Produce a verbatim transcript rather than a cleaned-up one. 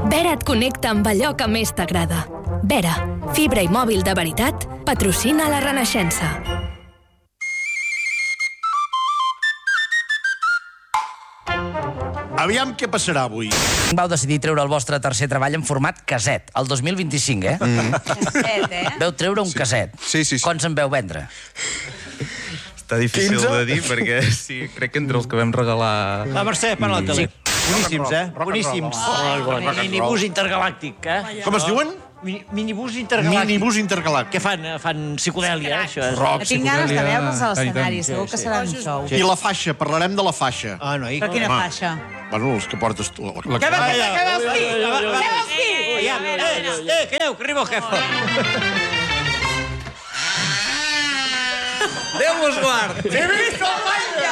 Vera et connecta amb allò que més t'agrada. Vera, fibra i mòbil de veritat, patrocina la Renaixença. Aviam què passarà avui. Vau decidir treure el vostre tercer treball en format caset, el dos mil vint-i-cinc, eh? Mm. Caset, eh? Veu treure un sí. caset. Sí, sí, sí. Quants en veu vendre? Està difícil quinze? De dir, perquè sí, crec que entre els que vam regalar... La Mercè, parla la tele. Sí. Boníssims, eh? Boníssims. Minibús intergalàctic, eh? Com es diuen? Minibús intergalàctic. Minibús intergalàctic. Què fan? Fan psicodèlia, això és. Rock, tinc ganes de veure'ls a l'escenari, segur que serà un show. I la faixa, parlarem de la faixa. Ah, no, i... Per quina faixa? Bueno, els que portes tu. Què vols dir? Què vols dir? Què vols dir? Eh, calleu, que arriba el jefe. Déu vos guard. He vist el baile!